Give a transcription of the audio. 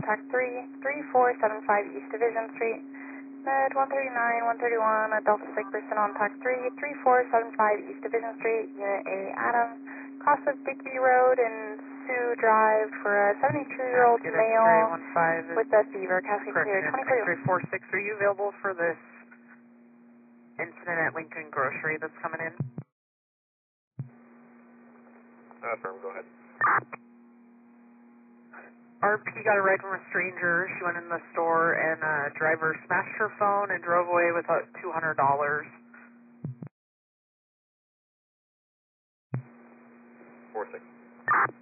TAC 3, 3475 East Division Street. Med 139, 131, a Delta Sig person on TAC 3, 3475 East Division Street, Unit A, Adam. Cross of Dickey Road and Sioux Drive for a 72-year-old male with a fever. Cascade clear, 2041. 346, are you available for this incident at Lincoln Grocery that's coming in? Firm, go ahead. RP got a ride from a stranger. She went in the store and driver smashed her phone and drove away with $200. 4-6.